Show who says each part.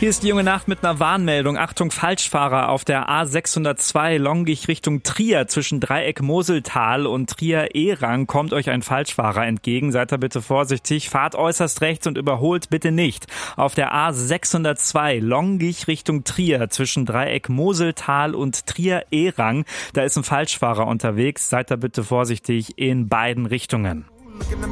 Speaker 1: Hier ist die junge Nacht mit einer Warnmeldung. Achtung, Falschfahrer auf der A602 Longich Richtung Trier zwischen Dreieck Moseltal und Trier-Ehrang kommt euch ein Falschfahrer entgegen. Seid da bitte vorsichtig. Fahrt äußerst rechts und überholt bitte nicht. Auf der A602 Longich Richtung Trier zwischen Dreieck Moseltal und Trier-Ehrang. Da ist ein Falschfahrer unterwegs. Seid da bitte vorsichtig in beiden Richtungen.